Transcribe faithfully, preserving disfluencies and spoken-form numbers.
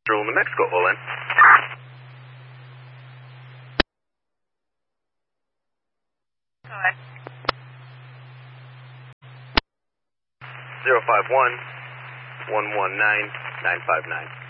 New Mexico, hold in. Zero five one one one nine nine five nine.